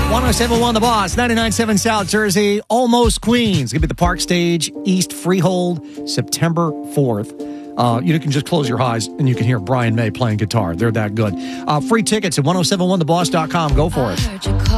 1071 The Boss, 99.7 South Jersey, Almost Queens. Going to be the Park Stage, East Freehold, September 4th. You can just close your eyes and you can hear Brian May playing guitar. They're that good. Free tickets at 1071theboss.com. Go for it.